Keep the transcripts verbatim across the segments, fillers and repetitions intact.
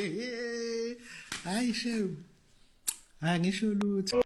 Hayi shem. Angisho lutho.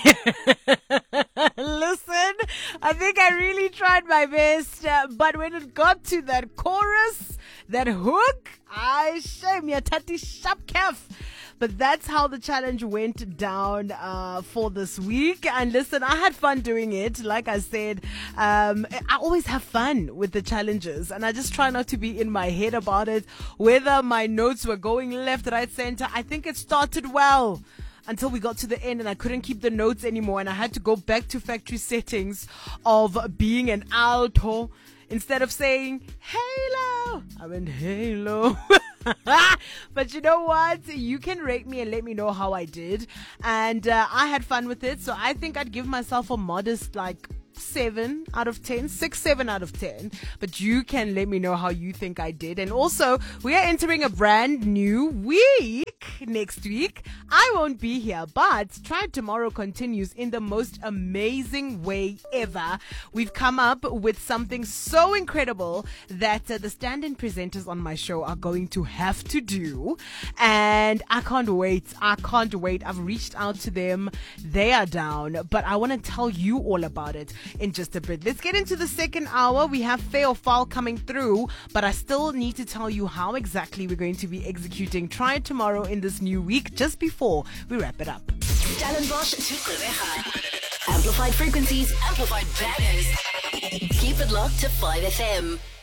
Listen, I think I really tried my best, uh, but when it got to that chorus, that hook, I shame ya tati sharp calf. But that's how the challenge went down uh, for this week. And listen, I had fun doing it. Like I said, um, I always have fun with the challenges. And I just try not to be in my head about it. Whether my notes were going left, right, center, I think it started well. Until we got to the end and I couldn't keep the notes anymore. And I had to go back to factory settings of being an alto. Instead of saying, Halo, I went Halo. But you know what? You can rate me and let me know how I did. And uh, I had fun with it. So I think I'd give myself a modest, like, seven out of ten, six, seven out of ten. But you can let me know how you think I did. And also, we are entering a brand new week next week. I won't be here, but Try Tomorrow continues in the most amazing way ever. We've come up with something so incredible that uh, the stand-in presenters on my show are going to have to do. And I can't wait. I can't wait. I've reached out to them. They are down, but I want to tell you all about it in just a bit. Let's get into the second hour. We have Fair or Foul coming through, but I still need to tell you how exactly we're going to be executing Try Tomorrow in this new week just before we wrap it up. Stellenbosch to Gruyere. Amplified frequencies, amplified bangers. Keep it locked to five F M.